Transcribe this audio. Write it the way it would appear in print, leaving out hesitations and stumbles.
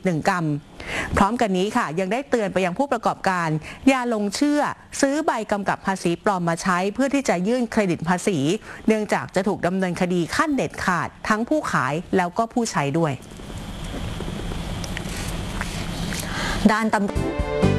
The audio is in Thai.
1 กรัมพร้อมกันนี้ค่ะยังได้เตือนไปยังผู้ประกอบการอย่าลงเชื่อซื้อใบกำกับภาษีปลอมมาใช้เพื่อที่จะยื่นเครดิตภาษีเนื่องจากจะถูกดำเนินคดีขั้นเด็ดขาดทั้งผู้ขายแล้วก็ผู้ใช้ด้วยด้านตำรวจ